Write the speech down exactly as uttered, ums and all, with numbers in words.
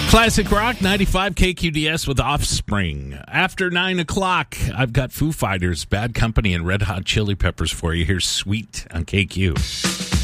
Classic Rock ninety-five K Q D S with Offspring. After nine o'clock, I've got Foo Fighters, Bad Company, and Red Hot Chili Peppers for you. Here's Sweet on K Q.